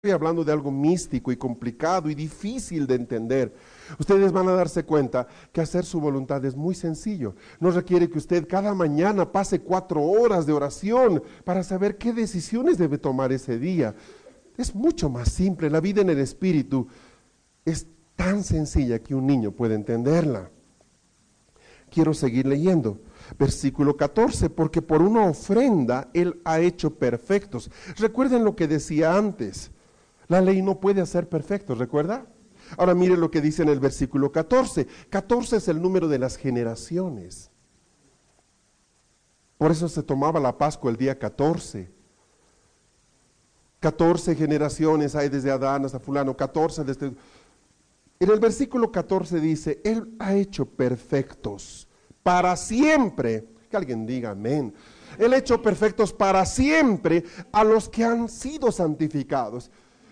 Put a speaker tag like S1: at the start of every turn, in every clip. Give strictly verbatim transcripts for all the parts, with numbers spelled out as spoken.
S1: Estoy hablando de algo místico y complicado y difícil de entender. Ustedes van a darse cuenta que hacer su voluntad es muy sencillo. No requiere que usted cada mañana pase cuatro horas de oración para saber qué decisiones debe tomar ese día. Es mucho más simple. La vida en el Espíritu es tan sencilla que un niño puede entenderla. Quiero seguir leyendo. Versículo catorce, porque por una ofrenda Él ha hecho perfectos. Recuerden lo que decía antes. La ley no puede hacer perfectos, ¿recuerda? Ahora mire lo que dice en el versículo catorce. catorce es el número de las generaciones. Por eso se tomaba la Pascua el día catorce. catorce generaciones hay desde Adán hasta fulano, catorce desde... En el versículo catorce dice, Él ha hecho perfectos para siempre. Que alguien diga amén. Él ha hecho perfectos para siempre a los que han sido santificados.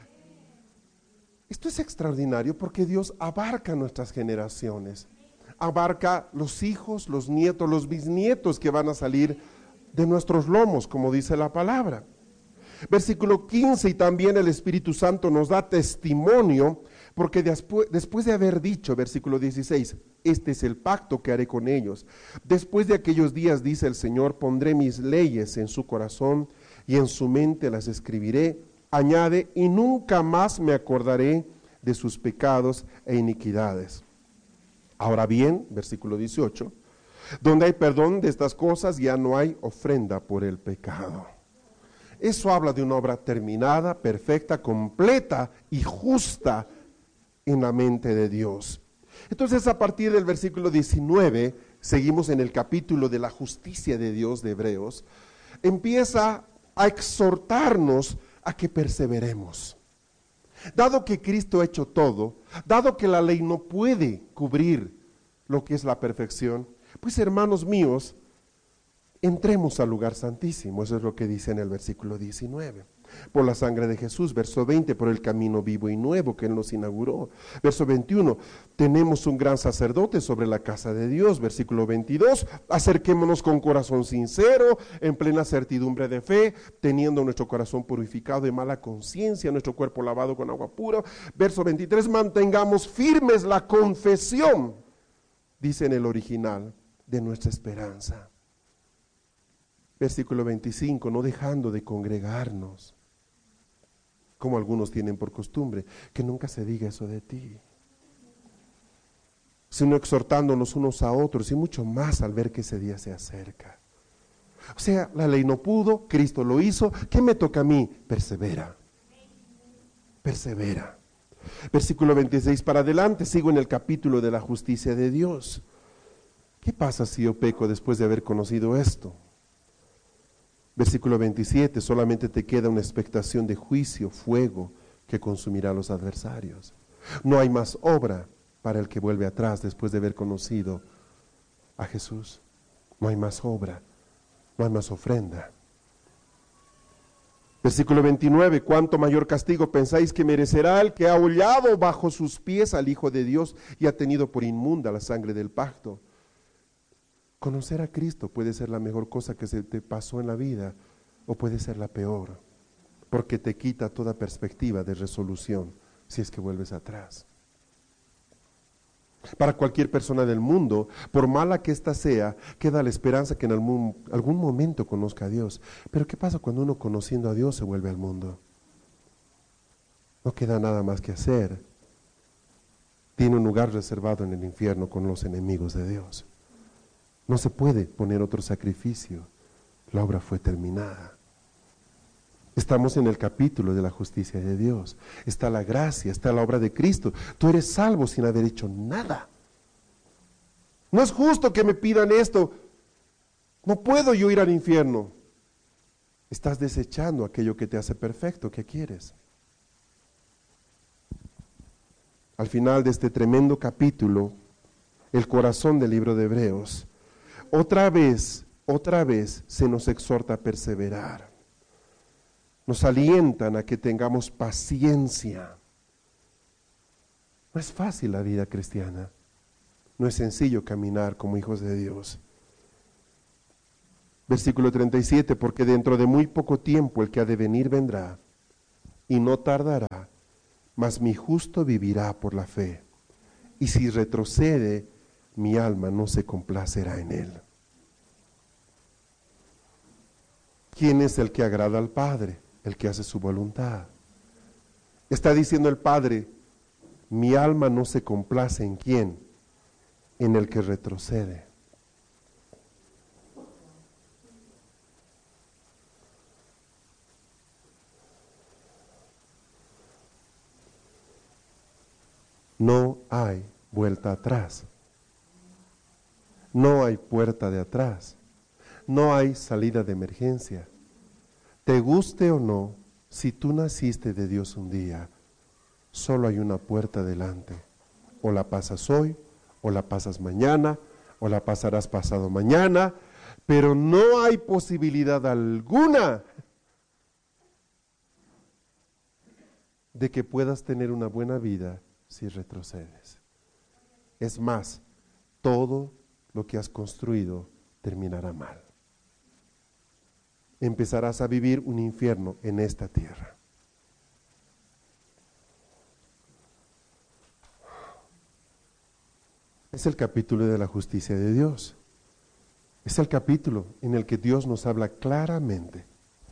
S1: Esto es extraordinario porque Dios abarca nuestras generaciones, abarca los hijos, los nietos, los bisnietos que van a salir de nuestros lomos, como dice la palabra. Versículo quince, y también el Espíritu Santo nos da testimonio, porque después, después de haber dicho, versículo dieciséis, este es el pacto que haré con ellos. Después de aquellos días, dice el Señor, pondré mis leyes en su corazón y en su mente las escribiré. Añade, y nunca más me acordaré de sus pecados e iniquidades. Ahora bien, versículo dieciocho, donde hay perdón de estas cosas, ya no hay ofrenda por el pecado. Eso habla de una obra terminada, perfecta, completa y justa en la mente de Dios. Entonces, a partir del versículo diecinueve, seguimos en el capítulo de la justicia de Dios de Hebreos, empieza a exhortarnos a que perseveremos. Dado que Cristo ha hecho todo, dado que la ley no puede cubrir lo que es la perfección, pues hermanos míos, entremos al lugar santísimo. Eso es lo que dice en el versículo diecinueve. Por la sangre de Jesús, verso veinte, por el camino vivo y nuevo que Él nos inauguró. Verso veintiuno, tenemos un gran sacerdote sobre la casa de Dios. Versículo veintidós, acerquémonos con corazón sincero, en plena certidumbre de fe, teniendo nuestro corazón purificado de mala conciencia, nuestro cuerpo lavado con agua pura. Verso veintitrés, mantengamos firmes la confesión, dice en el original, de nuestra esperanza. Versículo veinticinco, no dejando de congregarnos, como algunos tienen por costumbre, que nunca se diga eso de ti, sino exhortándonos unos a otros y mucho más al ver que ese día se acerca. O sea, la ley no pudo, Cristo lo hizo, ¿qué me toca a mí? Persevera, persevera. Versículo veintiséis para adelante, sigo en el capítulo de la justicia de Dios. ¿Qué pasa si yo peco después de haber conocido esto? Versículo veintisiete, solamente te queda una expectación de juicio, fuego, que consumirá a los adversarios. No hay más obra para el que vuelve atrás después de haber conocido a Jesús. No hay más obra, no hay más ofrenda. Versículo veintinueve, ¿cuánto mayor castigo pensáis que merecerá el que ha hollado bajo sus pies al Hijo de Dios y ha tenido por inmunda la sangre del pacto? Conocer a Cristo puede ser la mejor cosa que se te pasó en la vida o puede ser la peor, porque te quita toda perspectiva de resolución si es que vuelves atrás. Para cualquier persona del mundo, por mala que ésta sea, queda la esperanza que en algún, algún momento conozca a Dios. Pero ¿qué pasa cuando uno conociendo a Dios se vuelve al mundo? No queda nada más que hacer. Tiene un lugar reservado en el infierno con los enemigos de Dios. No se puede poner otro sacrificio. La obra fue terminada. Estamos en el capítulo de la justicia de Dios. Está la gracia, está la obra de Cristo. Tú eres salvo sin haber hecho nada. No es justo que me pidan esto. No puedo yo ir al infierno. Estás desechando aquello que te hace perfecto. ¿Qué quieres? Al final de este tremendo capítulo, el corazón del libro de Hebreos, Otra vez, otra vez se nos exhorta a perseverar. Nos alientan a que tengamos paciencia. No es fácil la vida cristiana. No es sencillo caminar como hijos de Dios. Versículo treinta y siete, porque dentro de muy poco tiempo el que ha de venir vendrá y no tardará, mas mi justo vivirá por la fe. Y si retrocede, mi alma no se complacerá en él. ¿Quién es el que agrada al Padre? El que hace su voluntad. Está diciendo el Padre, mi alma no se complace en quién, en el que retrocede. No hay vuelta atrás. No hay puerta de atrás. No hay salida de emergencia. Te guste o no, si tú naciste de Dios un día, solo hay una puerta delante. O la pasas hoy, o la pasas mañana, o la pasarás pasado mañana, pero no hay posibilidad alguna de que puedas tener una buena vida si retrocedes. Es más, todo lo que has construido terminará mal. Empezarás a vivir un infierno en esta tierra. Es el capítulo de la justicia de Dios. Es el capítulo en el que Dios nos habla claramente.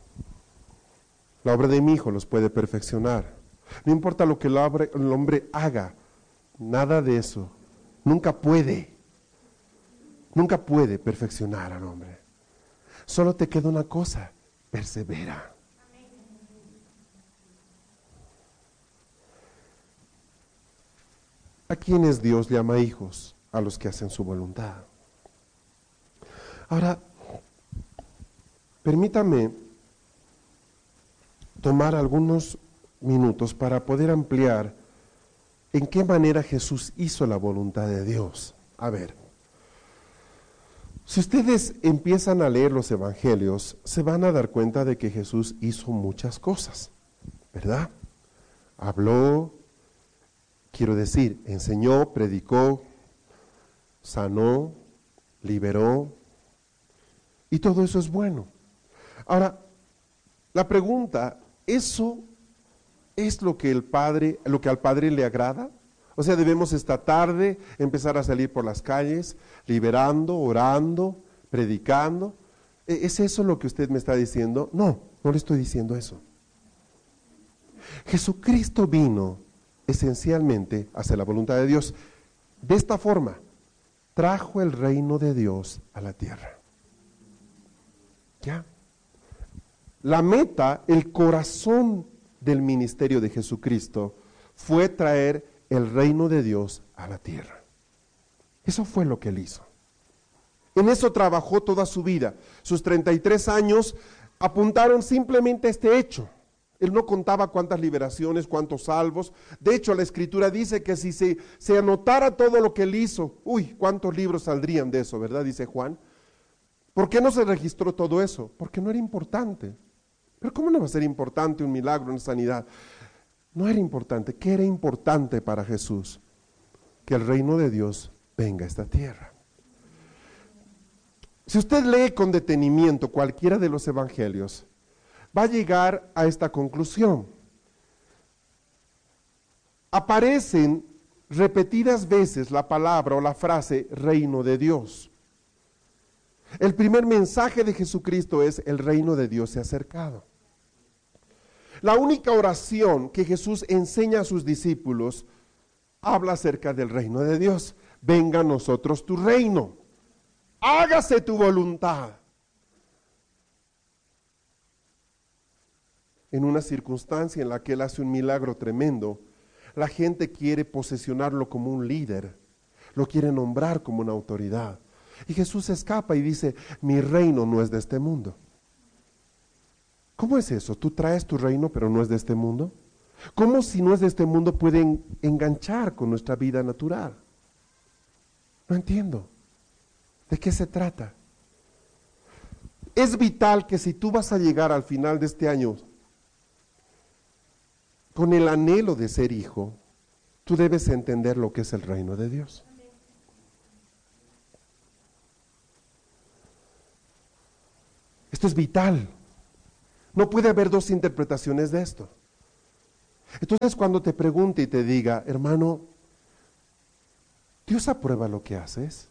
S1: La obra de mi Hijo los puede perfeccionar. No importa lo que el hombre, el hombre haga, nada de eso. Nunca puede, nunca puede perfeccionar al hombre. Solo te queda una cosa, persevera. ¿A quiénes Dios llama hijos? A los que hacen su voluntad. Ahora, permítame tomar algunos minutos para poder ampliar en qué manera Jesús hizo la voluntad de Dios. A ver, si ustedes empiezan a leer los evangelios, se van a dar cuenta de que Jesús hizo muchas cosas, ¿verdad? Habló, quiero decir, enseñó, predicó, sanó, liberó, y todo eso es bueno. Ahora, la pregunta, ¿eso es lo que el Padre, lo que al Padre le agrada? O sea, debemos esta tarde empezar a salir por las calles, liberando, orando, predicando. ¿Es eso lo que usted me está diciendo? No, no le estoy diciendo eso. Jesucristo vino esencialmente a hacer la voluntad de Dios. De esta forma, trajo el reino de Dios a la tierra. ¿Ya? La meta, el corazón del ministerio de Jesucristo fue traer el reino de Dios a la tierra. Eso fue lo que él hizo. En eso trabajó toda su vida. Sus treinta y tres años apuntaron simplemente a este hecho. Él no contaba cuántas liberaciones, cuántos salvos. De hecho, la Escritura dice que si se, se anotara todo lo que él hizo, uy, cuántos libros saldrían de eso, ¿verdad? Dice Juan. ¿Por qué no se registró todo eso? Porque no era importante. Pero ¿cómo no va a ser importante un milagro, una sanidad? No era importante. ¿Qué era importante para Jesús? Que el reino de Dios venga a esta tierra. Si usted lee con detenimiento cualquiera de los evangelios, va a llegar a esta conclusión. Aparecen repetidas veces la palabra o la frase reino de Dios. El primer mensaje de Jesucristo es: el reino de Dios se ha acercado. La única oración que Jesús enseña a sus discípulos habla acerca del reino de Dios. Venga a nosotros tu reino, hágase tu voluntad. En una circunstancia en la que él hace un milagro tremendo, la gente quiere posesionarlo como un líder, lo quiere nombrar como una autoridad. Y Jesús escapa y dice: mi reino no es de este mundo. ¿Cómo es eso? Tú traes tu reino, pero no es de este mundo. ¿Cómo, si no es de este mundo, pueden enganchar con nuestra vida natural? No entiendo. ¿De qué se trata? Es vital que si tú vas a llegar al final de este año con el anhelo de ser hijo, tú debes entender lo que es el reino de Dios. Esto es vital. No puede haber dos interpretaciones de esto. Entonces cuando te pregunte y te diga, hermano, ¿Dios aprueba lo que haces?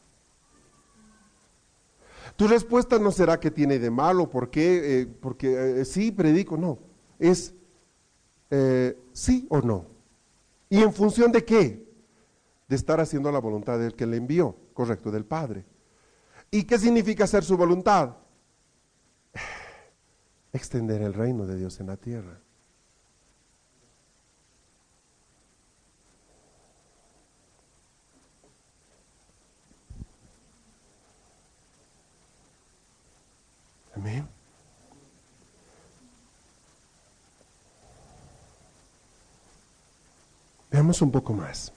S1: Tu respuesta no será que tiene de malo, ¿por qué? Eh, porque eh, sí, predico, no. Es eh, sí o no. ¿Y en función de qué? De estar haciendo la voluntad del que le envió, correcto, del Padre. ¿Y qué significa hacer su voluntad? Extender el reino de Dios en la tierra. Amén. Veamos un poco más.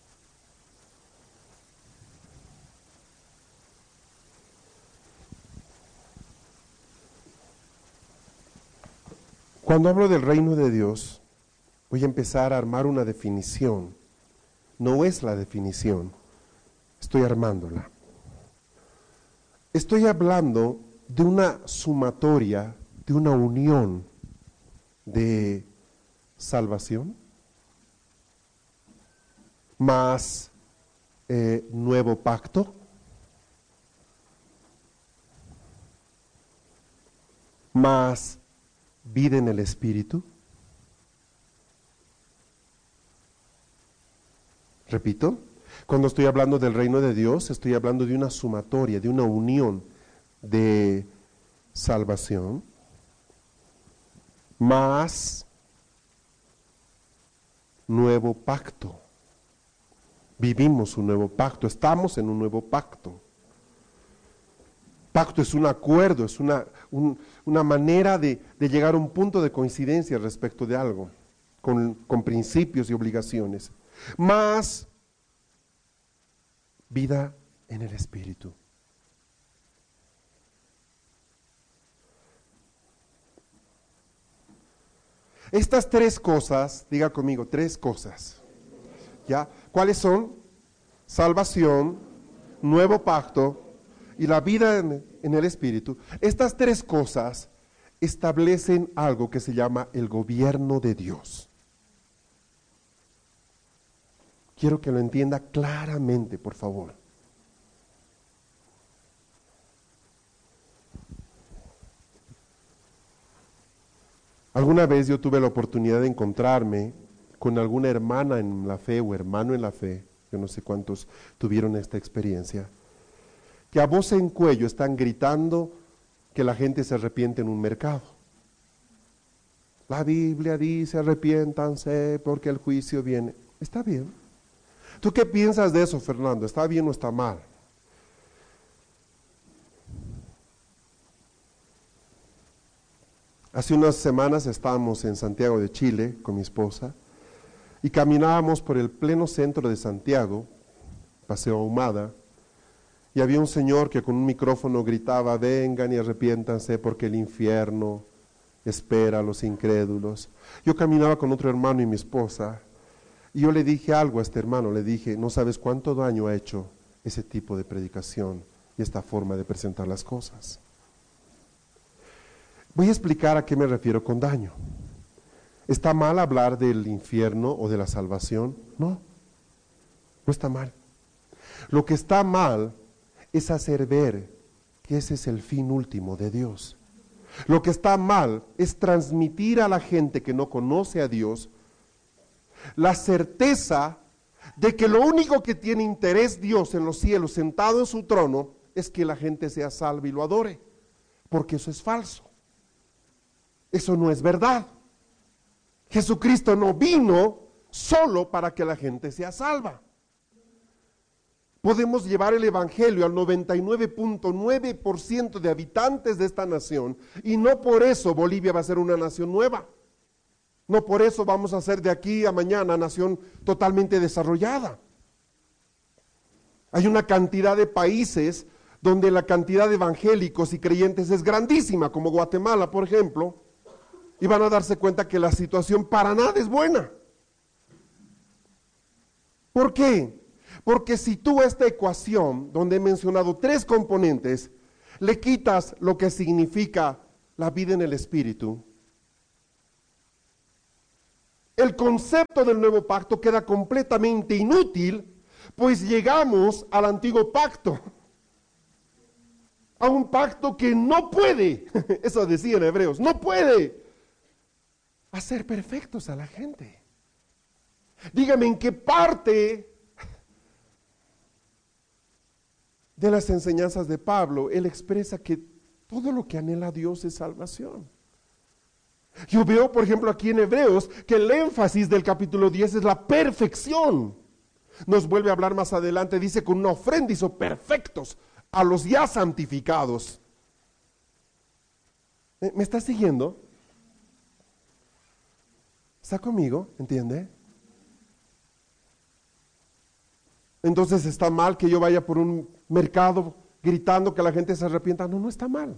S1: Cuando hablo del reino de Dios, voy a empezar a armar una definición. No es la definición, estoy armándola. Estoy hablando de una sumatoria, de una unión de salvación, más eh, nuevo pacto, más vida en el Espíritu. Repito, cuando estoy hablando del reino de Dios, estoy hablando de una sumatoria, de una unión de salvación, más nuevo pacto. Vivimos un nuevo pacto, estamos en un nuevo pacto. Pacto es un acuerdo, es una, un, una manera de, de llegar a un punto de coincidencia respecto de algo, con, con principios y obligaciones. Más vida en el Espíritu. Estas tres cosas, diga conmigo, tres cosas. ¿Ya? ¿Cuáles son? Salvación, nuevo pacto y la vida en, en el Espíritu. Estas tres cosas establecen algo que se llama el gobierno de Dios. Quiero que lo entienda claramente, por favor. Alguna vez yo tuve la oportunidad de encontrarme con alguna hermana en la fe o hermano en la fe, yo no sé cuántos tuvieron esta experiencia, que a voz en cuello están gritando que la gente se arrepiente en un mercado. La Biblia dice, arrepiéntanse porque el juicio viene. Está bien. ¿Tú qué piensas de eso, Fernando? ¿Está bien o está mal? Hace unas semanas estábamos en Santiago de Chile con mi esposa y caminábamos por el pleno centro de Santiago, Paseo Ahumada, y había un señor que con un micrófono gritaba, vengan y arrepiéntanse porque el infierno espera a los incrédulos. Yo caminaba con otro hermano y mi esposa, y yo le dije algo a este hermano, le dije, no sabes cuánto daño ha hecho ese tipo de predicación y esta forma de presentar las cosas. Voy a explicar a qué me refiero con daño. ¿Está mal hablar del infierno o de la salvación? No, no está mal. Lo que está mal es hacer ver que ese es el fin último de Dios. Lo que está mal es transmitir a la gente que no conoce a Dios la certeza de que lo único que tiene interés Dios en los cielos, sentado en su trono, es que la gente sea salva y lo adore, porque eso es falso. Eso no es verdad. Jesucristo no vino solo para que la gente sea salva. Podemos llevar el evangelio al noventa y nueve punto nueve por ciento de habitantes de esta nación y no por eso Bolivia va a ser una nación nueva. No por eso vamos a ser de aquí a mañana nación totalmente desarrollada. Hay una cantidad de países donde la cantidad de evangélicos y creyentes es grandísima, como Guatemala, por ejemplo, y van a darse cuenta que la situación para nada es buena. ¿Por qué? Porque si tú a esta ecuación, donde he mencionado tres componentes, le quitas lo que significa la vida en el Espíritu, el concepto del nuevo pacto queda completamente inútil, pues llegamos al antiguo pacto, a un pacto que no puede, eso decía en Hebreos, no puede hacer perfectos a la gente. Dígame en qué parte de las enseñanzas de Pablo él expresa que todo lo que anhela Dios es salvación. Yo veo, por ejemplo, aquí en Hebreos, que el énfasis del capítulo diez es la perfección. Nos vuelve a hablar más adelante, dice, con una ofrenda hizo perfectos a los ya santificados. ¿Me está siguiendo? ¿Está conmigo? ¿Entiende? Entonces está mal que yo vaya por un mercado gritando que la gente se arrepienta. No, no está mal.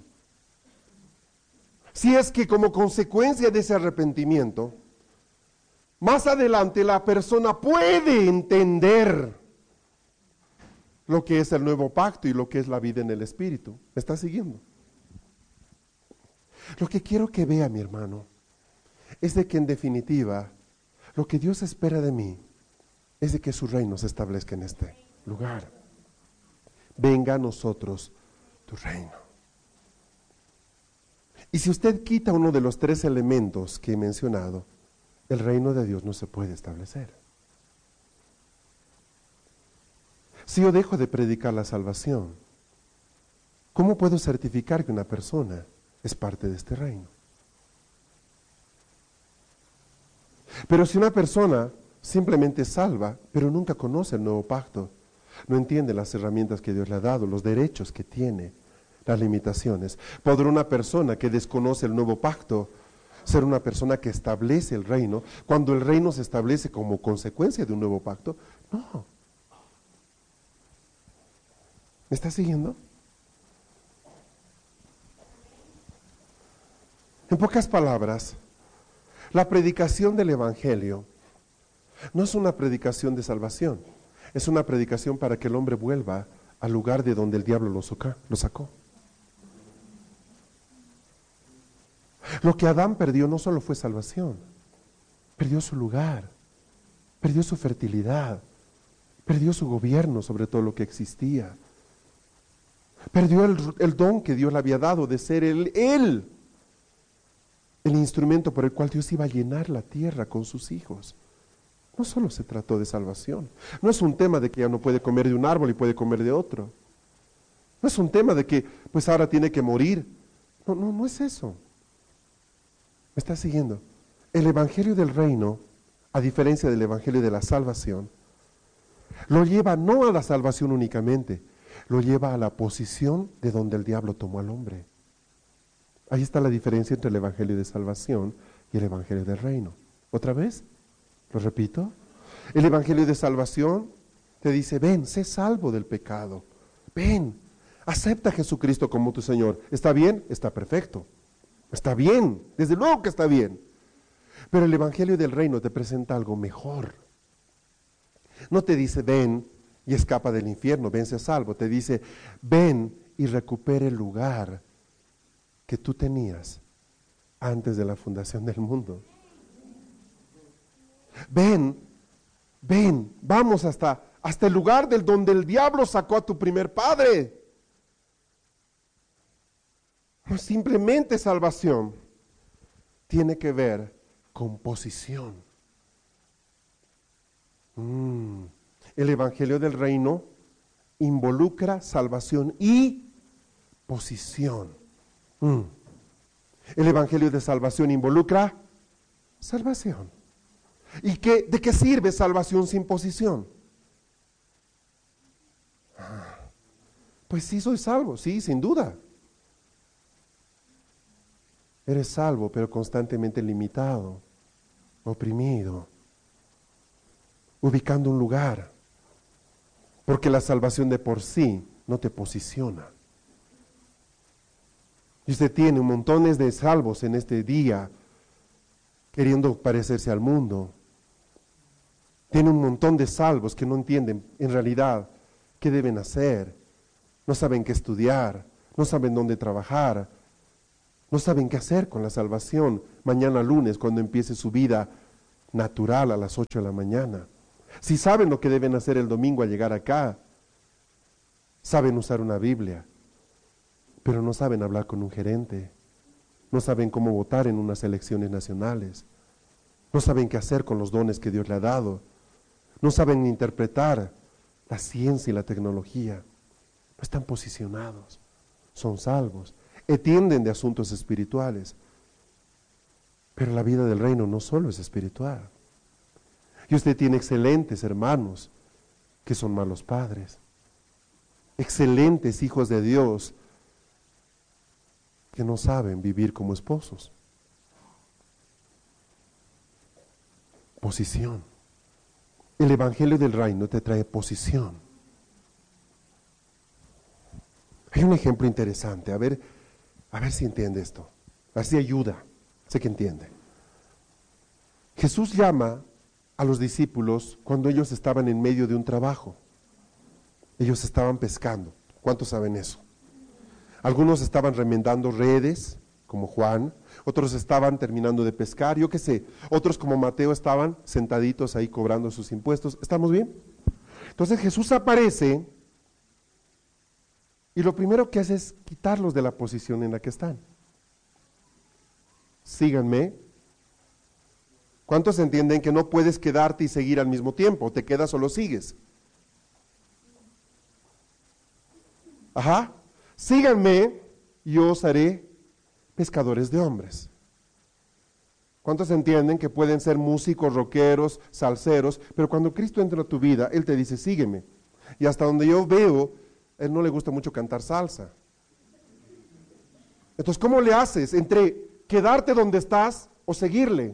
S1: Si es que como consecuencia de ese arrepentimiento, más adelante la persona puede entender lo que es el nuevo pacto y lo que es la vida en el Espíritu. ¿Me está siguiendo? Lo que quiero que vea, mi hermano, es de que en definitiva, lo que Dios espera de mí es de que su reino se establezca en este lugar. Venga a nosotros tu reino. Y si usted quita uno de los tres elementos que he mencionado, el reino de Dios no se puede establecer. Si yo dejo de predicar la salvación, ¿cómo puedo certificar que una persona es parte de este reino? Pero si una persona simplemente salva, pero nunca conoce el nuevo pacto, no entiende las herramientas que Dios le ha dado, los derechos que tiene, las limitaciones. ¿Podrá una persona que desconoce el nuevo pacto ser una persona que establece el reino cuando el reino se establece como consecuencia de un nuevo pacto? No. ¿Me está siguiendo? En pocas palabras, la predicación del Evangelio no es una predicación de salvación, es una predicación para que el hombre vuelva al lugar de donde el diablo lo, soca, lo sacó. Lo que Adán perdió no solo fue salvación, perdió su lugar, perdió su fertilidad, perdió su gobierno sobre todo lo que existía, perdió el, el don que Dios le había dado de ser él, él, el instrumento por el cual Dios iba a llenar la tierra con sus hijos. No solo se trató de salvación, no es un tema de que ya no puede comer de un árbol y puede comer de otro, no es un tema de que pues ahora tiene que morir, no, no, no es eso. ¿Me está siguiendo? El evangelio del reino, a diferencia del evangelio de la salvación, lo lleva no a la salvación únicamente, lo lleva a la posición de donde el diablo tomó al hombre. Ahí está la diferencia entre el evangelio de salvación y el evangelio del reino. ¿Otra vez? Lo repito. El evangelio de salvación te dice, ven, sé salvo del pecado. Ven, acepta a Jesucristo como tu Señor. ¿Está bien? Está perfecto. Está bien, desde luego que está bien. Pero el evangelio del reino te presenta algo mejor. No te dice, ven y escapa del infierno, ven, sé salvo. Te dice, ven y recupera el lugar que tú tenías antes de la fundación del mundo. Ven, ven, vamos hasta, hasta el lugar del donde el diablo sacó a tu primer padre. No simplemente salvación, tiene que ver con posición. Mm. El evangelio del reino involucra salvación y posición. Mm. El evangelio de salvación involucra salvación. ¿Y qué, de qué sirve salvación sin posición? Ah, pues sí soy salvo, sí, sin duda. Eres salvo, pero constantemente limitado, oprimido, ubicando un lugar, porque la salvación de por sí no te posiciona. Y usted tiene montones de salvos en este día, queriendo parecerse al mundo. Tiene un montón de salvos que no entienden en realidad qué deben hacer, no saben qué estudiar, no saben dónde trabajar, no saben qué hacer con la salvación mañana lunes cuando empiece su vida natural a las ocho de la mañana. Si saben lo que deben hacer el domingo al llegar acá, saben usar una Biblia, pero no saben hablar con un gerente, no saben cómo votar en unas elecciones nacionales, no saben qué hacer con los dones que Dios le ha dado, no saben interpretar la ciencia y la tecnología, no están posicionados, son salvos, entienden de asuntos espirituales, pero la vida del reino no solo es espiritual. Y usted tiene excelentes hermanos que son malos padres, excelentes hijos de Dios que no saben vivir como esposos. Posición. El evangelio del reino te trae posición. Hay un ejemplo interesante, a ver, a ver si entiende esto, a ver si ayuda, sé que entiende. Jesús llama a los discípulos cuando ellos estaban en medio de un trabajo. Ellos estaban pescando. ¿Cuántos saben eso? Algunos estaban remendando redes, como Juan. Otros estaban terminando de pescar, yo qué sé. Otros, como Mateo, estaban sentaditos ahí cobrando sus impuestos. ¿Estamos bien? Entonces Jesús aparece y lo primero que hace es quitarlos de la posición en la que están. Síganme. ¿Cuántos entienden que no puedes quedarte y seguir al mismo tiempo? ¿Te quedas o lo sigues? Ajá. Síganme y yo os haré pescadores de hombres. ¿Cuántos entienden que pueden ser músicos, rockeros, salseros? Pero cuando Cristo entra a tu vida, Él te dice, sígueme. Y hasta donde yo veo, a Él no le gusta mucho cantar salsa. Entonces, ¿cómo le haces entre quedarte donde estás o seguirle?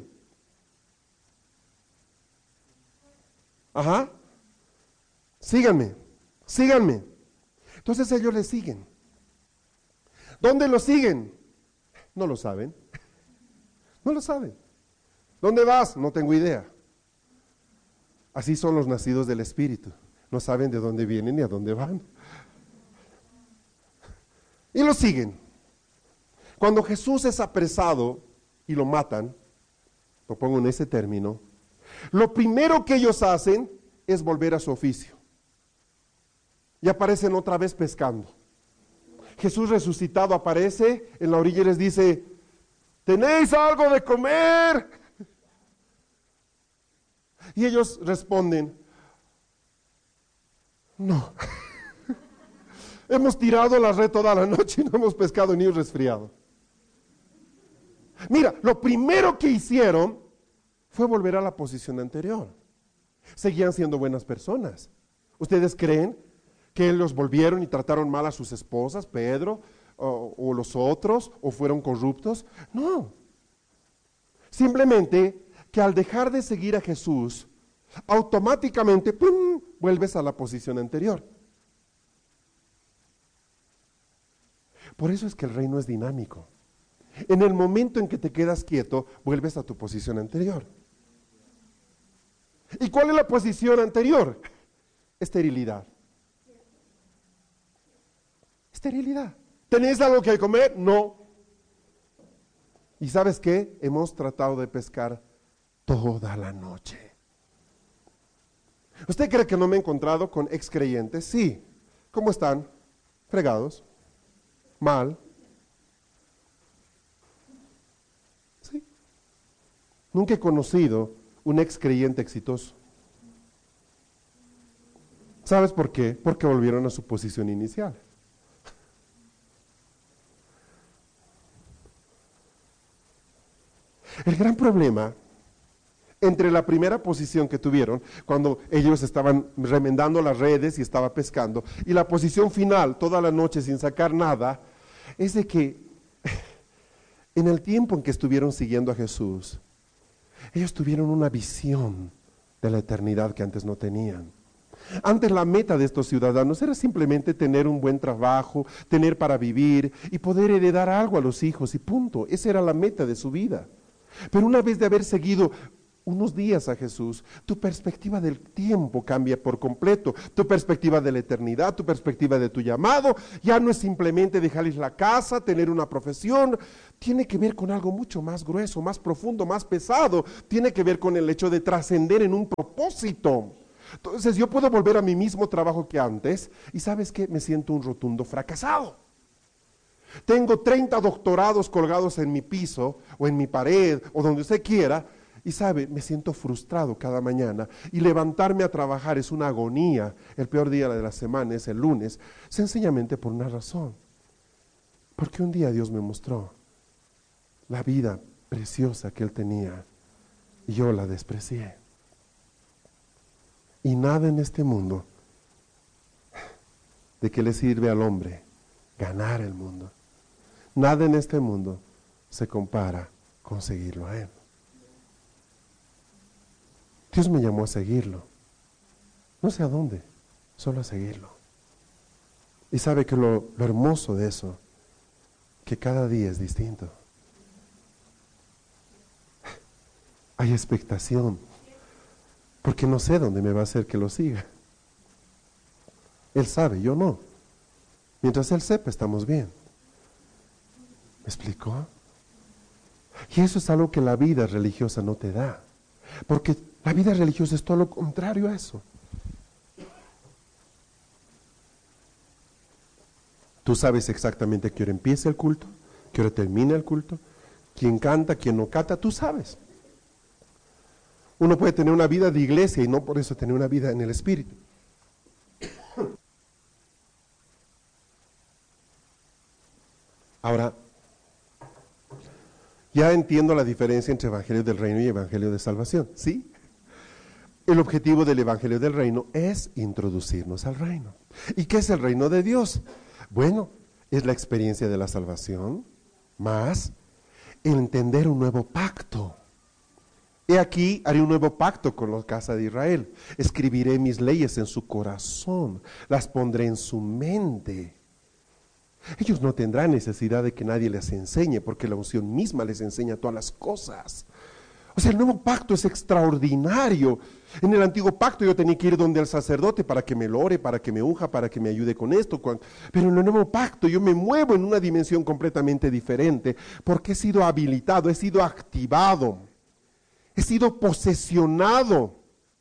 S1: Ajá. Síganme, síganme. Entonces ellos le siguen. ¿Dónde lo siguen? No lo saben. No lo saben. ¿Dónde vas? No tengo idea. Así son los nacidos del Espíritu. No saben de dónde vienen ni a dónde van. Y lo siguen. Cuando Jesús es apresado y lo matan, lo pongo en ese término, lo primero que ellos hacen es volver a su oficio. Y aparecen otra vez pescando. Jesús resucitado aparece en la orilla y les dice, ¿tenéis algo de comer? Y ellos responden, no. Hemos tirado la red toda la noche y no hemos pescado ni un resfriado. Mira, lo primero que hicieron fue volver a la posición anterior. Seguían siendo buenas personas. ¿Ustedes creen que los volvieron y trataron mal a sus esposas, Pedro, o, o los otros, o fueron corruptos? No. Simplemente que al dejar de seguir a Jesús, automáticamente, ¡pum!, vuelves a la posición anterior. Por eso es que el reino es dinámico. En el momento en que te quedas quieto, vuelves a tu posición anterior. ¿Y cuál es la posición anterior? Esterilidad. Esterilidad. ¿Tenéis algo que comer? No. ¿Y sabes qué? Hemos tratado de pescar toda la noche. ¿Usted cree que no me he encontrado con ex creyentes? Sí. ¿Cómo están? Fregados. Mal. Sí. Nunca he conocido un ex creyente exitoso. ¿Sabes por qué? Porque volvieron a su posición inicial. El gran problema entre la primera posición que tuvieron, cuando ellos estaban remendando las redes y estaba pescando, y la posición final, toda la noche sin sacar nada, es de que en el tiempo en que estuvieron siguiendo a Jesús, ellos tuvieron una visión de la eternidad que antes no tenían. Antes la meta de estos ciudadanos era simplemente tener un buen trabajo, tener para vivir y poder heredar algo a los hijos y punto. Esa era la meta de su vida. Pero una vez de haber seguido unos días a Jesús, tu perspectiva del tiempo cambia por completo, tu perspectiva de la eternidad, tu perspectiva de tu llamado, ya no es simplemente dejarles la casa, tener una profesión, tiene que ver con algo mucho más grueso, más profundo, más pesado. Tiene que ver con el hecho de trascender en un propósito. Entonces yo puedo volver a mi mismo trabajo que antes y ¿sabes qué? Me siento un rotundo fracasado. Tengo treinta doctorados colgados en mi piso o en mi pared o donde usted quiera y sabe, me siento frustrado cada mañana y levantarme a trabajar es una agonía. El peor día de la semana es el lunes, sencillamente por una razón. Porque un día Dios me mostró la vida preciosa que Él tenía y yo la desprecié. Y nada en este mundo, ¿de qué le sirve al hombre ganar el mundo? Nada en este mundo se compara con seguirlo a Él. Dios me llamó a seguirlo. No sé a dónde, solo a seguirlo. Y sabe que lo, lo hermoso de eso, que cada día es distinto. Hay expectación, porque no sé dónde me va a hacer que lo siga. Él sabe, yo no. Mientras Él sepa, estamos bien. ¿Me explicó? Y eso es algo que la vida religiosa no te da. Porque la vida religiosa es todo lo contrario a eso. Tú sabes exactamente a qué hora empieza el culto, qué hora termina el culto, quién canta, quién no canta, tú sabes. Uno puede tener una vida de iglesia y no por eso tener una vida en el Espíritu. Ahora, ya entiendo la diferencia entre Evangelio del Reino y Evangelio de Salvación, ¿sí? El objetivo del Evangelio del Reino es introducirnos al reino. ¿Y qué es el reino de Dios? Bueno, es la experiencia de la salvación, más el entender un nuevo pacto. He aquí, haré un nuevo pacto con la casa de Israel. Escribiré mis leyes en su corazón, las pondré en su mente. Ellos no tendrán necesidad de que nadie les enseñe, porque la unción misma les enseña todas las cosas. O sea, el nuevo pacto es extraordinario. En el antiguo pacto yo tenía que ir donde el sacerdote para que me lo ore, para que me unja, para que me ayude con esto. Pero en el nuevo pacto yo me muevo en una dimensión completamente diferente, porque he sido habilitado, he sido activado, he sido posesionado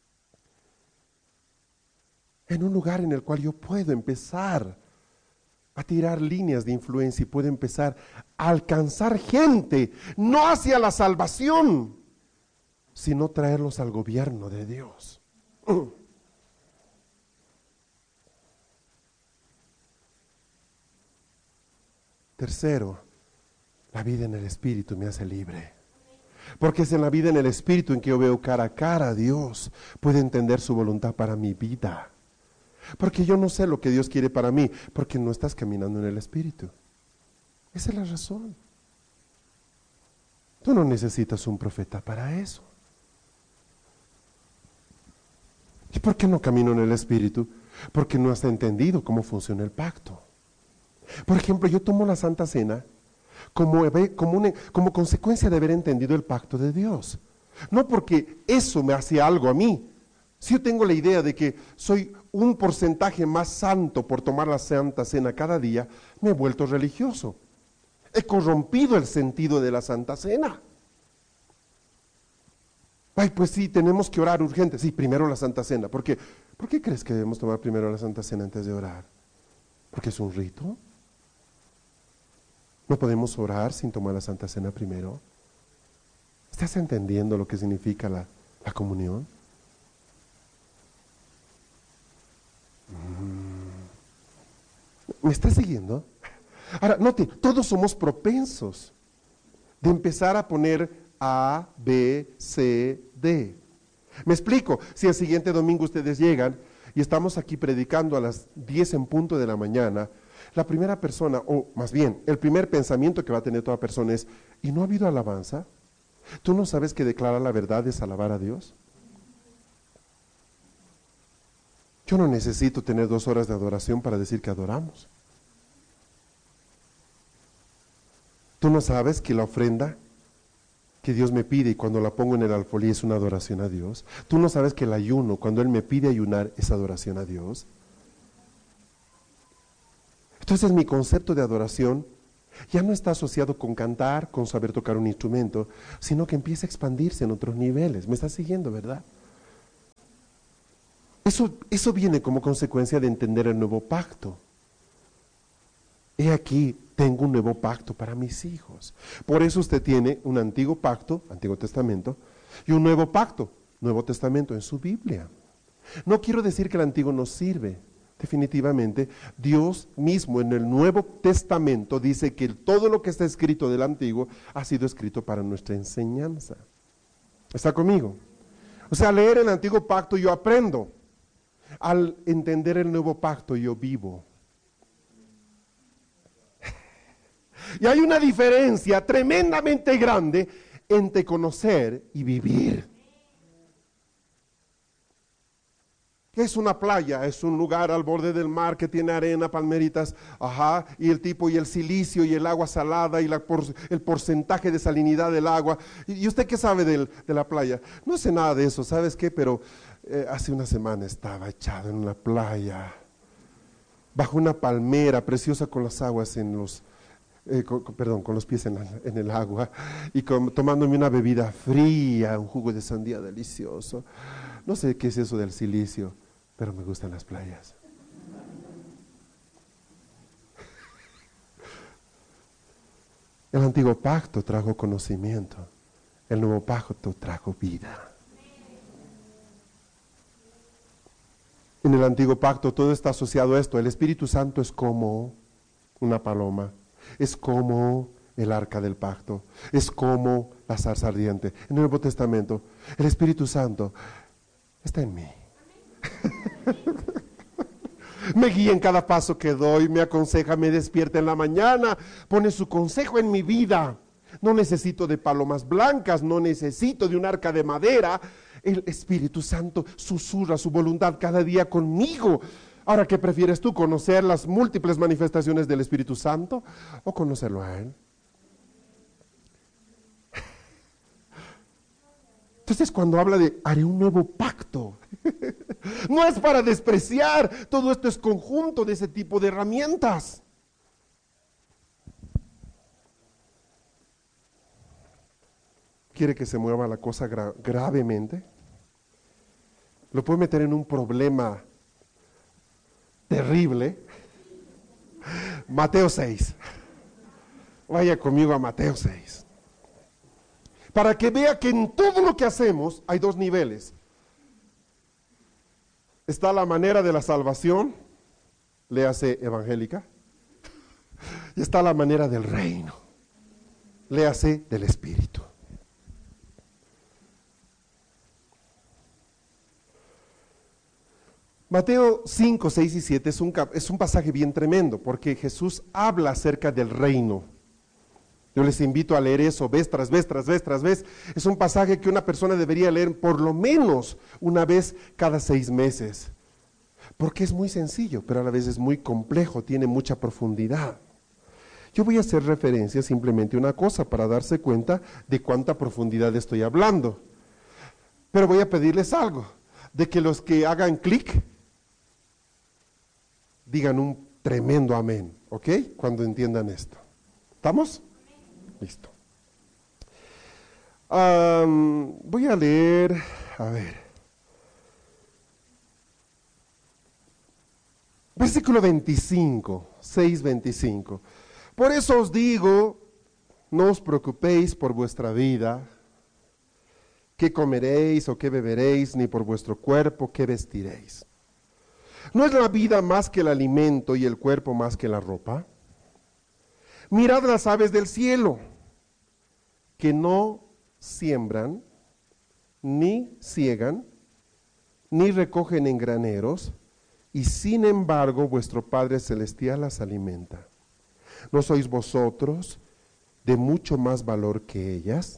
S1: en un lugar en el cual yo puedo empezar a tirar líneas de influencia y puedo empezar a alcanzar gente, no hacia la salvación, sino traerlos al gobierno de Dios. Tercero, la vida en el Espíritu me hace libre. Porque es en la vida en el Espíritu en que yo veo cara a cara a Dios, puedo entender su voluntad para mi vida. Porque yo no sé lo que Dios quiere para mí, porque no estás caminando en el Espíritu. Esa es la razón. Tú no necesitas un profeta para eso. ¿Y por qué no camino en el Espíritu? Porque no has entendido cómo funciona el pacto. Por ejemplo, yo tomo la Santa Cena como, como, una, como consecuencia de haber entendido el pacto de Dios. No porque eso me hace algo a mí. Si yo tengo la idea de que soy un porcentaje más santo por tomar la Santa Cena cada día, me he vuelto religioso. He corrompido el sentido de la Santa Cena. Ay, pues sí, tenemos que orar urgente. Sí, primero la Santa Cena. ¿Por qué? ¿Por qué crees que debemos tomar primero la Santa Cena antes de orar? ¿Porque es un rito? ¿No podemos orar sin tomar la Santa Cena primero? ¿Estás entendiendo lo que significa la, la comunión? ¿Me estás siguiendo? Ahora, note, todos somos propensos de empezar a poner A, B, C, D. Me explico, si el siguiente domingo ustedes llegan y estamos aquí predicando a las diez en punto de la mañana, la primera persona, o más bien, el primer pensamiento que va a tener toda persona es, ¿y no ha habido alabanza? ¿Tú no sabes que declarar la verdad es alabar a Dios? Yo no necesito tener dos horas de adoración para decir que adoramos. ¿Tú no sabes que la ofrenda que Dios me pide y cuando la pongo en el alfolí es una adoración a Dios? ¿Tú no sabes que el ayuno, cuando Él me pide ayunar, es adoración a Dios? Entonces mi concepto de adoración Ya no está asociado con cantar, con saber tocar un instrumento, sino que empieza a expandirse en otros niveles. ¿Me está siguiendo, verdad? Eso, eso viene como consecuencia de entender el nuevo pacto. He aquí, tengo un nuevo pacto para mis hijos. Por eso usted tiene un antiguo pacto, Antiguo Testamento, y un nuevo pacto, Nuevo Testamento, en su Biblia. No quiero decir que el antiguo no sirve. Definitivamente, Dios mismo en el Nuevo Testamento dice que todo lo que está escrito del antiguo ha sido escrito para nuestra enseñanza. ¿Está conmigo? O sea, al leer el antiguo pacto yo aprendo. Al entender el nuevo pacto yo vivo. Y hay una diferencia tremendamente grande entre conocer y vivir. ¿Qué es una playa? Es un lugar al borde del mar que tiene arena, palmeritas, ajá, y el tipo y el silicio y el agua salada y la por, el porcentaje de salinidad del agua. ¿Y usted qué sabe del, de la playa? No sé nada de eso, ¿sabes qué? Pero eh, hace una semana estaba echado en una playa, bajo una palmera preciosa con las aguas en los, eh, con, perdón, con los pies en, la, en el agua y con, tomándome una bebida fría, un jugo de sandía delicioso. No sé qué es eso del silicio, pero me gustan las playas. El antiguo pacto trajo conocimiento, el nuevo pacto trajo vida. En el antiguo pacto todo está asociado a esto. El Espíritu Santo es como una paloma, es como el arca del pacto, es como la zarza ardiente. En el Nuevo Testamento, el Espíritu Santo está en mí. Me guía en cada paso que doy, me aconseja, me despierta en la mañana, pone su consejo en mi vida. No necesito de palomas blancas, no necesito de un arca de madera. El Espíritu Santo susurra su voluntad cada día conmigo. Ahora, ¿qué prefieres tú? ¿Conocer las múltiples manifestaciones del Espíritu Santo o conocerlo a Él? Entonces, cuando habla de haré un nuevo pacto, no es para despreciar, todo esto es conjunto de ese tipo de herramientas. ¿Quiere que se mueva la cosa gra- gravemente? Lo puede meter en un problema terrible. Mateo seis. Vaya conmigo a Mateo seis. Para que vea que en todo lo que hacemos hay dos niveles. Está la manera de la salvación, léase evangélica, y está la manera del reino, léase del Espíritu. Mateo cinco, seis y siete es un, es un pasaje bien tremendo, porque Jesús habla acerca del reino. Yo les invito a leer eso vez tras vez, tras vez, tras vez. Es un pasaje que una persona debería leer por lo menos una vez cada seis meses. Porque es muy sencillo, pero a la vez es muy complejo, tiene mucha profundidad. Yo voy a hacer referencia simplemente a una cosa para darse cuenta de cuánta profundidad estoy hablando. Pero voy a pedirles algo, de que los que hagan clic, digan un tremendo amén, ¿ok? Cuando entiendan esto. ¿Estamos? Listo. Um, voy a leer, a ver. Versículo veinticinco, seis veinticinco. Por eso os digo, no os preocupéis por vuestra vida, qué comeréis o qué beberéis, ni por vuestro cuerpo, qué vestiréis. ¿No es la vida más que el alimento y el cuerpo más que la ropa? Mirad las aves del cielo, que no siembran, ni ciegan, ni recogen en graneros, y sin embargo vuestro Padre Celestial las alimenta. ¿No sois vosotros de mucho más valor que ellas?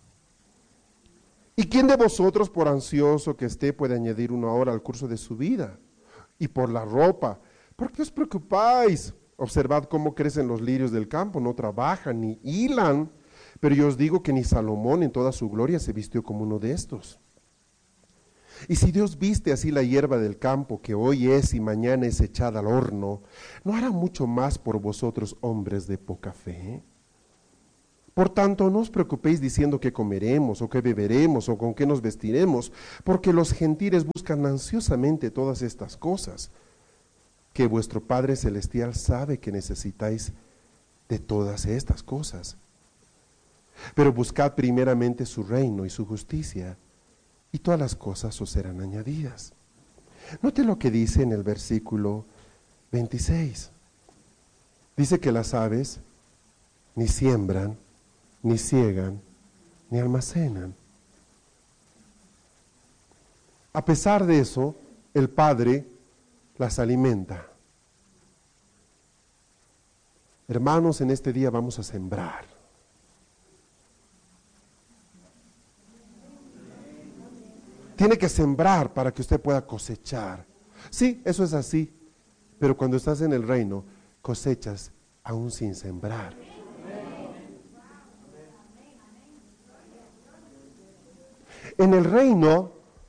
S1: ¿Y quién de vosotros, por ansioso que esté, puede añadir una hora al curso de su vida? Y por la ropa, ¿por qué os preocupáis? Observad cómo crecen los lirios del campo, no trabajan ni hilan, pero yo os digo que ni Salomón en toda su gloria se vistió como uno de estos. Y si Dios viste así la hierba del campo, que hoy es y mañana es echada al horno, ¿no hará mucho más por vosotros, hombres de poca fe? Por tanto, no os preocupéis diciendo qué comeremos, o qué beberemos, o con qué nos vestiremos, porque los gentiles buscan ansiosamente todas estas cosas, que vuestro Padre Celestial sabe que necesitáis de todas estas cosas. Pero buscad primeramente su reino y su justicia, y todas las cosas os serán añadidas. Note lo que dice en el versículo veintiséis. Dice que las aves ni siembran, ni ciegan, ni almacenan. A pesar de eso, el Padre las alimenta. Hermanos, en este día vamos a sembrar. Tiene que sembrar para que usted pueda cosechar. Sí, eso es así, pero cuando estás en el reino, cosechas aún sin sembrar. En el reino,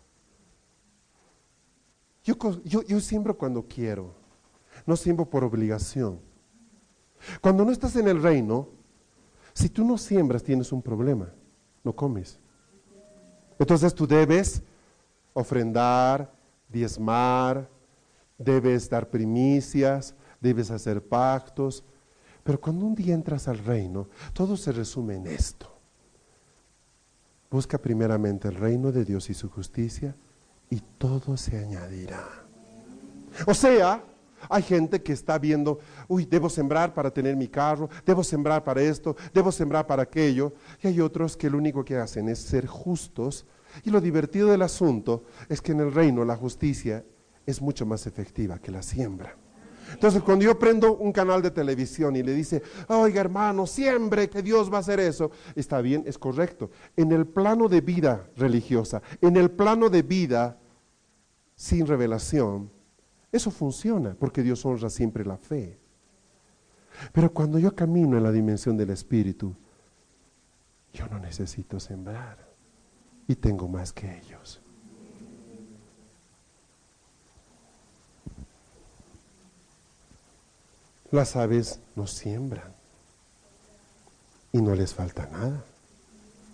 S1: yo, yo, yo siembro cuando quiero, no siembro por obligación. Cuando no estás en el reino, si tú no siembras tienes un problema, no comes. Entonces tú debes ofrendar, diezmar, debes dar primicias, debes hacer pactos. Pero cuando un día entras al reino, todo se resume en esto. Busca primeramente el reino de Dios y su justicia, y todo se añadirá. O sea, hay gente que está viendo, uy, debo sembrar para tener mi carro, debo sembrar para esto, debo sembrar para aquello. Y hay otros que lo único que hacen es ser justos. Y lo divertido del asunto es que en el reino la justicia es mucho más efectiva que la siembra. Entonces, cuando yo prendo un canal de televisión y le dice, oiga hermano, siembre que Dios va a hacer eso, está bien, es correcto. En el plano de vida religiosa, en el plano de vida sin revelación, eso funciona porque Dios honra siempre la fe. Pero cuando yo camino en la dimensión del Espíritu, yo no necesito sembrar y tengo más que ellos. Las aves no siembran y no les falta nada.